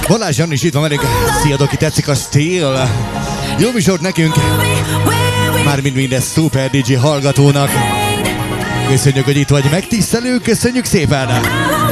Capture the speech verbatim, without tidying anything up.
Balázs Jan is itt van velünk. Szia, Doki, tetszik a stíl? Jó műsort nekünk. Mármint minden szuper dé dzsé hallgatónak. Köszönjük, hogy itt vagy, megtisztelő, köszönjük szépen.